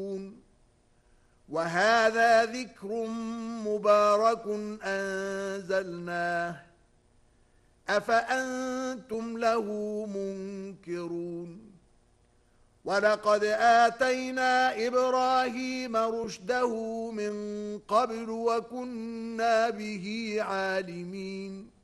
وهذا ذكر مبارك أنزلناه أفأنتم له منكرون ولقد آتينا إبراهيم رشده من قبل وكنا به عالمين